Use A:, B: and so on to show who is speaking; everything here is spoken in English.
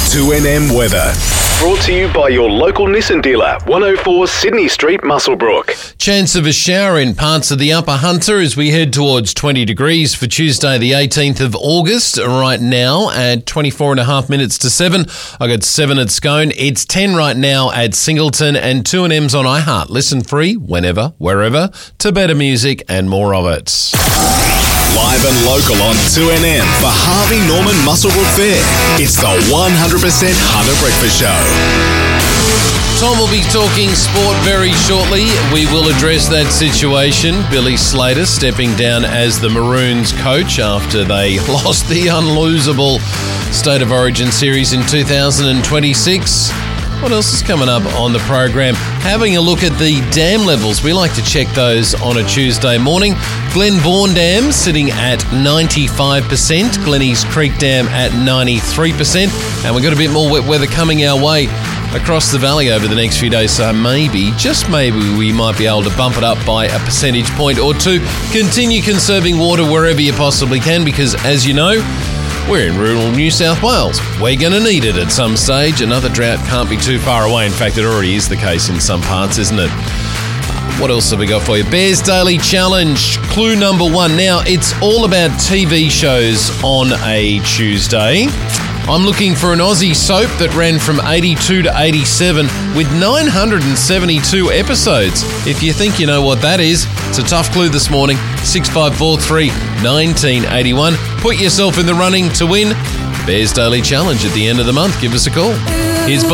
A: 2NM weather. Brought to you by your local Nissan dealer, 104 Sydney Street, Muswellbrook.
B: Chance of a shower in parts of the Upper Hunter as we head towards 20 degrees for Tuesday the 18th of August. Right now at 24 and a half minutes to 7. I got 7 at Scone. It's 10 right now at Singleton and 2NM's on iHeart. Listen free whenever, wherever, to better music and more of it.
A: Live and local on 2NM for Harvey Norman Muswellbrook Fair. It's the 100% Hunter Breakfast Show.
B: Tom will be talking sport very shortly. We will address that situation. Billy Slater stepping down as the Maroons coach after they lost the unlosable State of Origin series in 2026. What else is coming up on the program? Having a look at the dam levels. We like to check those on a Tuesday morning. Glenbourne Dam sitting at 95%. Glenny's Creek Dam at 93%. And we've got a bit more wet weather coming our way across the valley over the next few days. So maybe, just maybe, we might be able to bump it up by a percentage point or two. Continue conserving water wherever you possibly can because, as you know, we're in rural New South Wales. We're going to need it at some stage. Another drought can't be too far away. In fact, it already is the case in some parts, isn't it? What else have we got for you? Bears Daily Challenge, clue number 1. Now, it's all about TV shows on a Tuesday. I'm looking for an Aussie soap that ran from 82 to 87 with 972 episodes. If you think you know what that is, it's a tough clue this morning. 6543 1981. Put yourself in the running to win Bears Daily Challenge at the end of the month. Give us a call. Here's